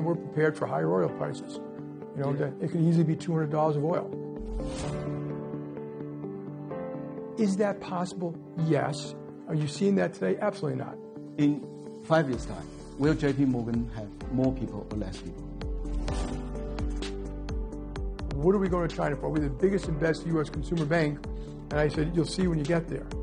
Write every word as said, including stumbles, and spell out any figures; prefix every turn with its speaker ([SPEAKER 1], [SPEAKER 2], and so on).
[SPEAKER 1] and we're prepared for higher oil prices. You know, that it can easily be two hundred dollars of oil. Is that possible? Yes. Are you seeing that today? Absolutely not.
[SPEAKER 2] In five years' time, will J P Morgan have more people or less people?
[SPEAKER 1] What are we going to China for? We're the biggest and best U S consumer bank. And I said, you'll see when you get there.